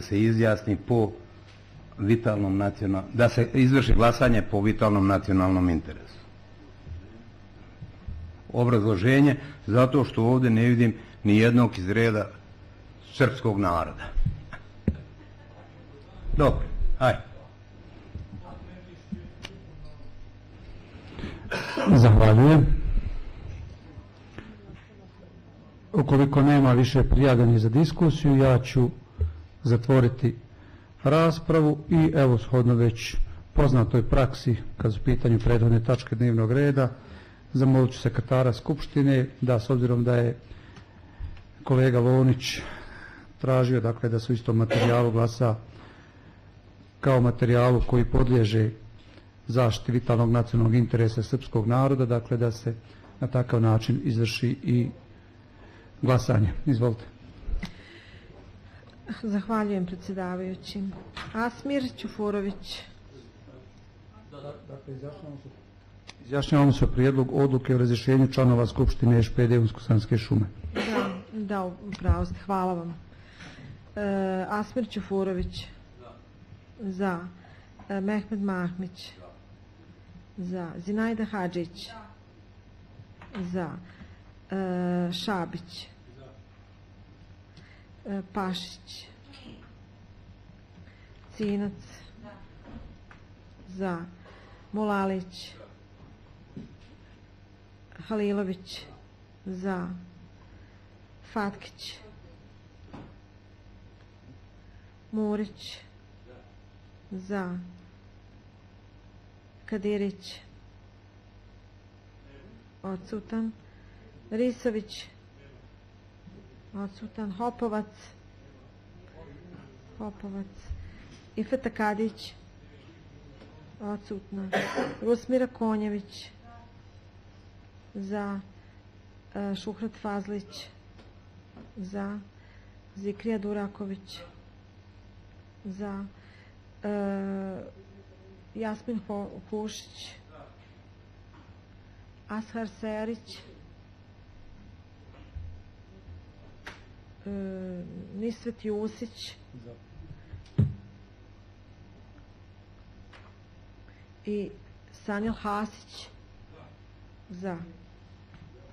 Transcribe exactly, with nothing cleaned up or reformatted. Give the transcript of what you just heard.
se izjasni po vitalnom nacionalnom, da se izvrši glasanje po vitalnom nacionalnom interesu. Obrazloženje, zato što ovdje ne vidim ni jednog iz reda srpskog naroda. Dobro, hajde. Zahvaljujem. Ukoliko nema više prijavljenih za diskusiju, ja ću zatvoriti raspravu i evo shodno već poznatoj praksi kad su u pitanju prethodne tačke dnevnog reda, zamolit ću sekretara Skupštine da, s obzirom da je kolega Lonić tražio dakle da su istom materijalu glasa kao materijalu koji podliježe zaštiti vitalnog nacionalnog interesa srpskog naroda, dakle da se na takav način izvrši i glasanje. Izvolite. Zahvaljujem predsjedavajući. Asmir Ćufurović. Dakle, izjašnjavamo se o prijedlog odluke o razrješenju članova Skupštine Š P D Unsko-Sanske šume. Da, da, upravo ste. Hvala vam. E, Asmir Ćufurović. Za. E, Mehmed Mahmić. Za. Zinajda Hadžić. Za. E, Šabić. E, Pašić. Cinac. Za. Mulalić. Halilović. Za. Fatkić. Murić. Za. Kadirić. Odsutan. Risović. Odsutan. Hopovac. Hopovac. Ifeta Kadić. Odsutna. Rusmira Konjević. Za. Šuhrat Fazlić. Za. Zikrija Duraković. Za. E, Jasmin Hušić. Ashar Sejarić. E, Nisvet Jusić. I Sanjel Hasić. Za.